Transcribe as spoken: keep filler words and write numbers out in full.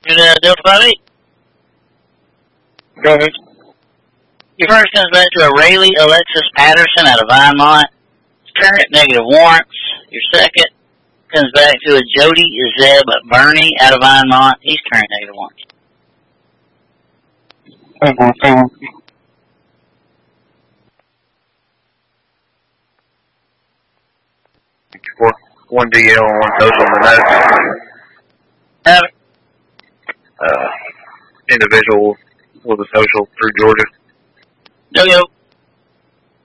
Good, uh, Delta five eight. Go ahead. Your first comes back to a Rayleigh Alexis Patterson out of Vinemont. Current negative warrants. Your second comes back to a Jody Zeb Burney out of Vinemont. He's current negative warrants. Four, one D L and one social in the notes. Have it. Uh, individual with a social through Georgia. Yo, yo.